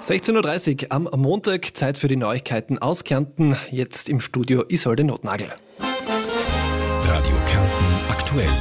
16.30 Uhr am Montag, Zeit für die Neuigkeiten aus Kärnten. Jetzt im Studio Isolde Notnagel. Radio Kärnten aktuell.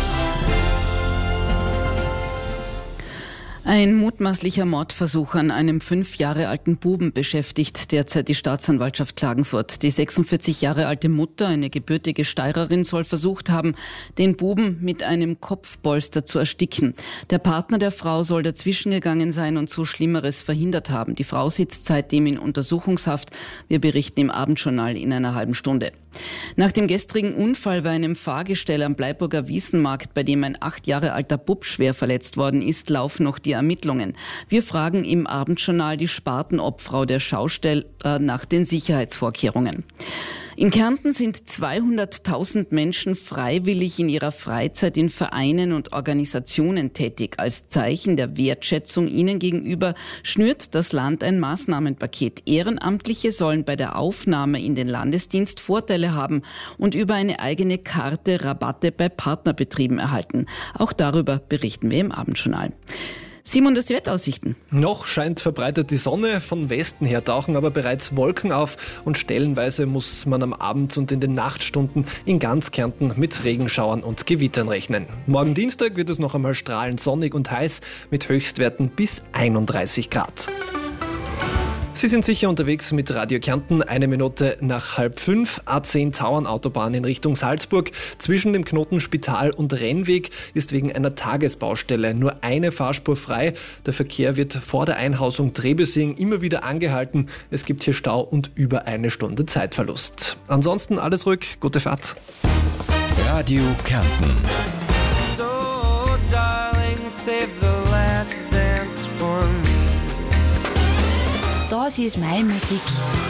Ein mutmaßlicher Mordversuch an einem 5 Jahre alten Buben beschäftigt derzeit die Staatsanwaltschaft Klagenfurt. Die 46 Jahre alte Mutter, eine gebürtige Steirerin, soll versucht haben, den Buben mit einem Kopfpolster zu ersticken. Der Partner der Frau soll dazwischen gegangen sein und so Schlimmeres verhindert haben. Die Frau sitzt seitdem in Untersuchungshaft. Wir berichten im Abendjournal in einer halben Stunde. Nach dem gestrigen Unfall bei einem Fahrgestell am Bleiburger Wiesenmarkt, bei dem ein 8 Jahre alter Bub schwer verletzt worden ist, laufen noch die Ermittlungen. Wir fragen im Abendjournal die Spartenobfrau der Schausteller nach den Sicherheitsvorkehrungen. In Kärnten sind 200.000 Menschen freiwillig in ihrer Freizeit in Vereinen und Organisationen tätig. Als Zeichen der Wertschätzung ihnen gegenüber schnürt das Land ein Maßnahmenpaket. Ehrenamtliche sollen bei der Aufnahme in den Landesdienst Vorteile haben und über eine eigene Karte Rabatte bei Partnerbetrieben erhalten. Auch darüber berichten wir im Abendjournal. Simon, das sind die Wetteraussichten. Noch scheint verbreitet die Sonne, von Westen her tauchen aber bereits Wolken auf und stellenweise muss man am Abend und in den Nachtstunden in ganz Kärnten mit Regenschauern und Gewittern rechnen. Morgen Dienstag wird es noch einmal strahlend sonnig und heiß mit Höchstwerten bis 31 Grad. Sie sind sicher unterwegs mit Radio Kärnten, 1 Minute nach 4:30. A10 Tauernautobahn in Richtung Salzburg. Zwischen dem Knoten Spital und Rennweg ist wegen einer Tagesbaustelle nur eine Fahrspur frei. Der Verkehr wird vor der Einhausung Trebesing immer wieder angehalten. Es gibt hier Stau und über 1 Stunde Zeitverlust. Ansonsten alles ruhig, gute Fahrt. Radio Kärnten. So, darling, save the last dance for me. Das ist meine Musik.